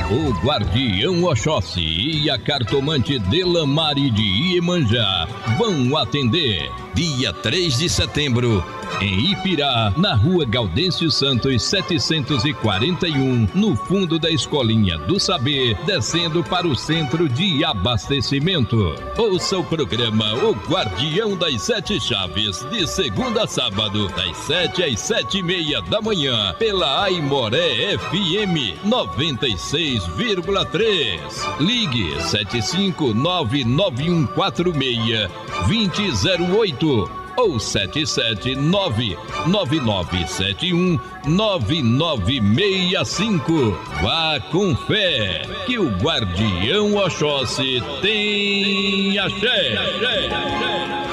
O Guardião Oxóssi e a cartomante Delamare de Iemanjá vão atender dia 3 de setembro em Ipirá, na rua Gaudêncio Santos 741, no fundo da Escolinha do Saber, descendo para o centro de abastecimento. Ouça o programa O Guardião das Sete Chaves, de segunda a sábado, das 7 às 7:30 da manhã, pela Aimoré FM 96,3. Ligue 75991462008 ou 77999719965. Vá com fé, que o Guardião Oxóssi tem axé.